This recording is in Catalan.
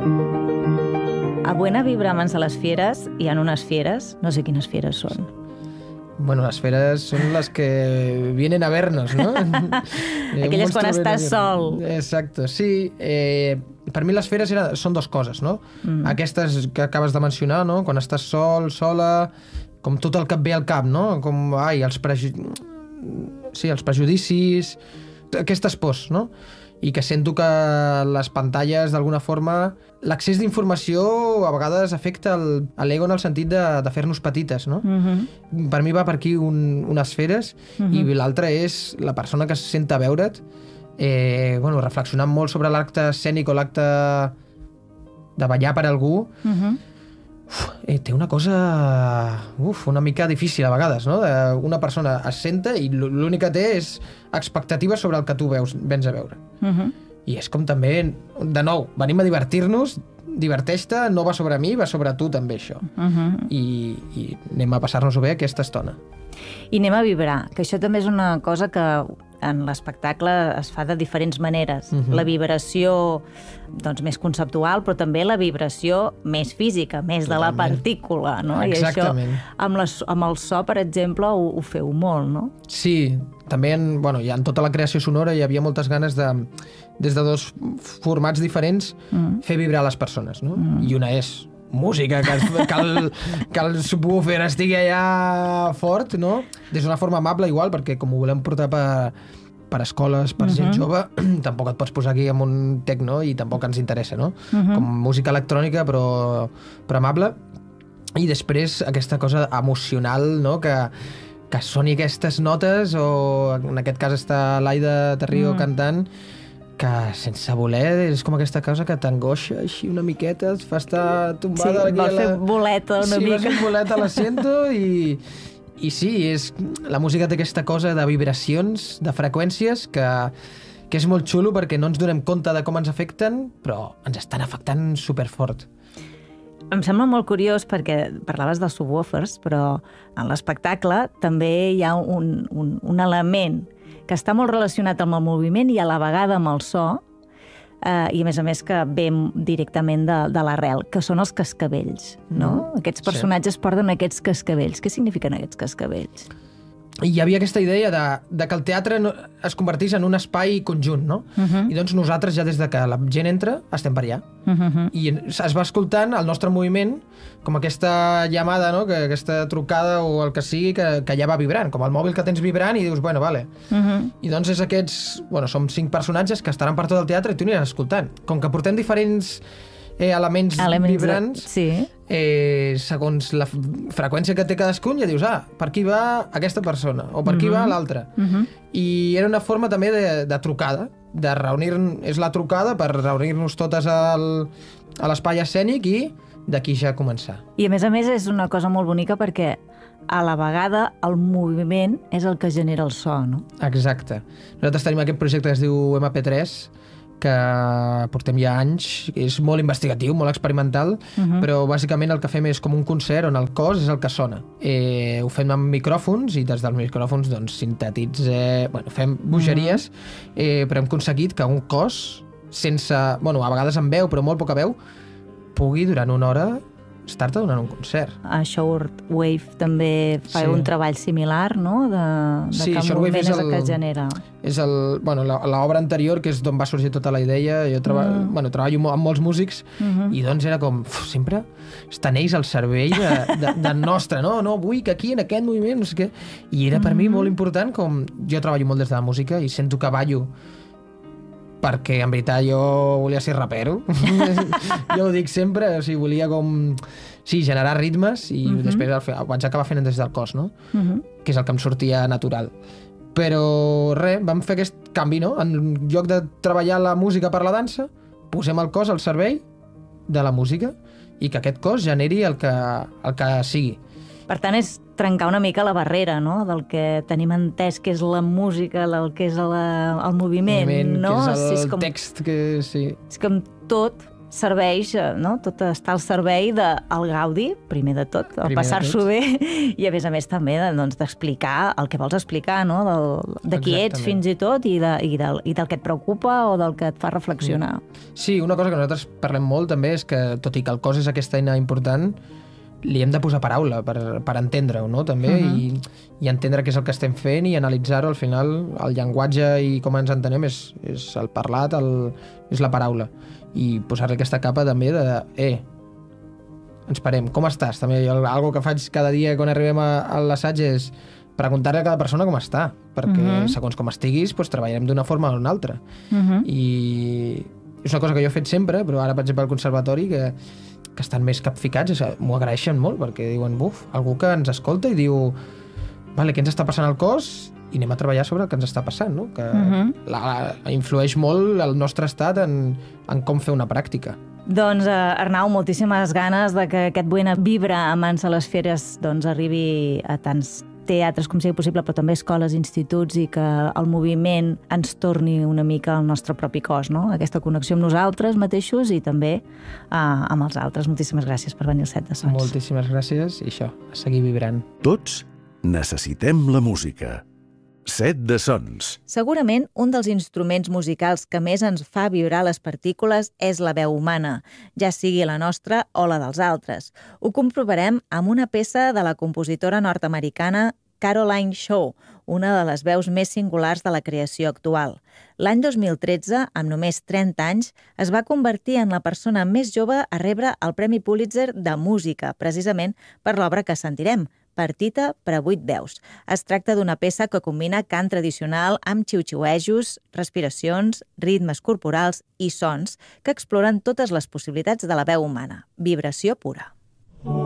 A Buena Vibra Amants de les Fieres hi ha unes fieres, no sé quines fieres són. Bueno, las fieras son las que vienen a vernos, ¿no? Aquelles quan estàs sol. Exacto, sí. Per mi les feres són dues coses, no? Aquestes que acabes de mencionar, no? Quan estàs sol, sola, com tot el que et ve al cap, no? Com, els prejudicis, aquestes pors, no? I que sento que les pantalles, d'alguna forma, l'accés d'informació a vegades afecta l'ego en el sentit de fer-nos petites, no? Per mi va per aquí unes feres i l'altra és la persona que se senta a veure't, reflexionant molt sobre l'acte escènic o l'acte de ballar per algú. Té una cosa una mica difícil a vegades, no? Una persona es senta i l'únic que té és expectatives sobre el que tu vens a veure. I és com també, de nou, venim a divertir-nos, diverteix-te, no va sobre mi, va sobre tu també això. I anem a passar-nos-ho bé aquesta estona. I anem a vibrar, que això també és una cosa que en l'espectacle es fa de diferents maneres. La vibració més conceptual, però també la vibració més física, més de la partícula, no? Exactament. I això, amb el so, per exemple, ho feu molt, no? Sí, també en tota la creació sonora hi havia moltes ganes de, des de dos formats diferents, fer vibrar les persones, no? I una és música, que el subwoofer estigui allà fort, no? Des d'una forma amable, igual, perquè com ho volem portar per escoles, per gent jove, tampoc et pots posar aquí amb un techno i tampoc ens interessa, no? Com música electrònica, però amable. I després aquesta cosa emocional, no? Que soni aquestes notes, o en aquest cas està l'Aida Tarrio cantant, que sense voler és com aquesta cosa que t'angoixa així una miqueta, et fa estar tombada aquí. Sí, vol fer boleta una mica. Sí, vas fer boleta a l'assento i sí, la música té aquesta cosa de vibracions, de freqüències, que és molt xulo perquè no ens donem compte de com ens afecten, però ens estan afectant superfort. Em sembla molt curiós perquè parlaves dels subwoofers, però en l'espectacle també hi ha un element que està molt relacionat amb el moviment i a la vegada amb el so, i a més que ve directament de l'arrel, que són els cascavells, no? Aquests personatges porten aquests cascavells. Què signifiquen aquests cascavells? I hi havia aquesta idea de que el teatre es convertís en un espai conjunt, no? I doncs nosaltres, ja des de que la gent entra, estem per allà. I es va escoltant el nostre moviment com aquesta llamada, no? Aquesta trucada o el que sigui, que ja va vibrant, com el mòbil que tens vibrant i dius, bueno, vale. I doncs és aquests, som 5 personatges que estaran per tot el teatre i tu aniràs escoltant. Com que portem diferents elements vibrants, segons la freqüència que té cadascun, ja dius, per aquí va aquesta persona, o per aquí va l'altra. I era una forma també de trucada, de reunir-nos, és la trucada per reunir-nos totes a l'espai escènic i d'aquí ja començar. I a més és una cosa molt bonica perquè a la vegada el moviment és el que genera el so, no? Exacte. Nosaltres tenim aquest projecte que es diu MP3, que portem ja anys, és molt investigatiu, molt experimental, però bàsicament el que fem és com un concert on el cos és el que sona. Ho fem amb micròfons i des dels micròfons fem bogeries, però hem aconseguit que un cos sense, a vegades amb veu, però molt poca veu, pugui durant una hora estar-te donant un concert. A Shortwave també fa un treball similar, no? De que el moviment és el que genera. És l'obra anterior, que és d'on va sorgir tota la idea. Jo treballo amb molts músics i doncs era com, sempre estan ells al cervell de nostre, no? Vull que aquí, en aquest moviment, no sé què. I era per mi molt important, com jo treballo molt des de la música i sento que ballo perquè en veritat jo volia ser rapero. Jo ho dic sempre, volia generar ritmes i després ho vaig acabar fent des del cos, no? Que és el que em sortia natural. Però vam fer aquest canvi, no? En lloc de treballar la música per la dansa, posem el cos al servei de la música i que aquest cos generi el que sigui. Per tant, és trencar una mica la barrera, no?, del que tenim entès que és la música, del que és el moviment, no? Que és el text, que sí. És com tot serveix, no? Tot està al servei del gaudi, primer de tot, el passar-s'ho bé, i a més també d'explicar el que vols explicar, no? De qui ets fins i tot i del que et preocupa o del que et fa reflexionar. Sí, una cosa que nosaltres parlem molt també és que, tot i que el cos és aquesta eina important, li hem de posar paraula per entendre-ho, no? També, i entendre què és el que estem fent i analitzar-ho. Al final, el llenguatge i com ens entenem és el parlat, és la paraula. I posar-li aquesta capa també ens parem, com estàs? També algo que faig cada dia quan arribem a l'assaig és preguntar-li a cada persona com està, perquè segons com estiguis, treballarem d'una forma o d'una altra. I és una cosa que jo he fet sempre, però ara, per exemple, al conservatori, que estan més capficats, m'ho agraeixen molt, perquè diuen, algú que ens escolta i diu, vale, què ens està passant al cos? I anem a treballar sobre el que ens està passant, no? Que influeix molt el nostre estat en com fer una pràctica. Doncs, Arnau, moltíssimes ganes de que aquest Buena Vibra a Mans a les Feres arribi a tants teatres com sigui possible, però també escoles, instituts, i que el moviment ens torni una mica al nostre propi cos, no? Aquesta connexió amb nosaltres mateixos i també amb els altres. Moltíssimes gràcies per venir al Set de Sons. Moltíssimes gràcies i això, a seguir vibrant. Tots necessitem la música. Set de Sons. Segurament un dels instruments musicals que més ens fa vibrar les partícules és la veu humana, ja sigui la nostra o la dels altres. Ho comprovarem amb una peça de la compositora nord-americana Caroline Shaw, una de les veus més singulars de la creació actual. L'any 2013, amb només 30 anys, es va convertir en la persona més jove a rebre el Premi Pulitzer de Música, precisament per l'obra que sentirem, Partita per a 8 veus. Es tracta d'una peça que combina cant tradicional amb xiu-xiuejos, respiracions, ritmes corporals i sons que exploren totes les possibilitats de la veu humana. Vibració pura.